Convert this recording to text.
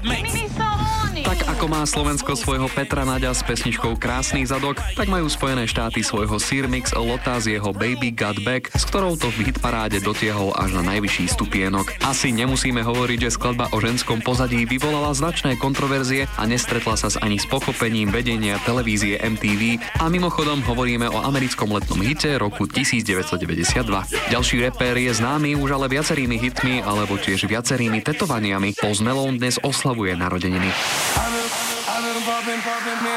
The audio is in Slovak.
Tak ako má Slovensko svojho Petra Naďa s pesničkou Krásny zadok, tak majú Spojené štáty svojho Sir Mix a Lotta s jeho Baby Got Back, s ktorou to v hitparáde dotiahol až na najvyšší stupienok. Asi nemusíme hovoriť, že skladba o ženskom pozadí vyvolala značné kontroverzie a nestretla sa ani s pochopením vedenia televízie MTV. A mimochodom hovoríme o americkom letnom hite roku 1992. Ďalší rapper je známy už ale viacerými hitmi alebo tiež viacerými tetovaniami. Post Malone dnes oslavuje narodeniny.